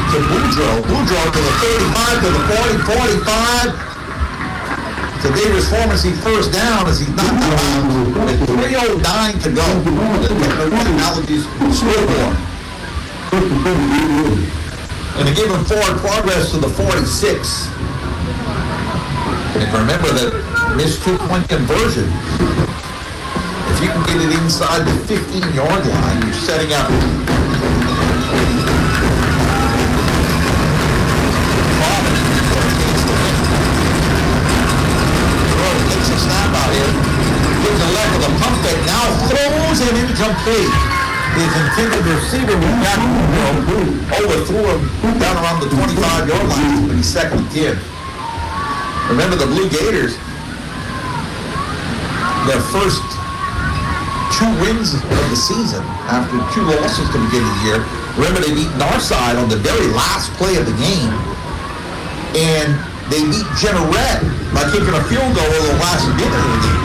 to Boudreaux. Boudreaux to the 35, to the 40, 45. To Davis Foreman, he first down as he's knocked out with 3:09 to go. The technology's scoreboard. And to give him forward progress to the 46. And remember that missed 2-point conversion. If you can get it inside the 15-yard line, you're setting up. Takes a snap out here. Gives a leg with a pump fake. Now throws it incomplete. His intended receiver was back overthrew him down around the 25-yard line, but he's second and 10. Remember the Blue Gators, their first 2 wins of the season after 2 losses to begin the year. Remember they beat Northside on the very last play of the game, and they beat Jeanerette by kicking a field goal in the last minute of the game.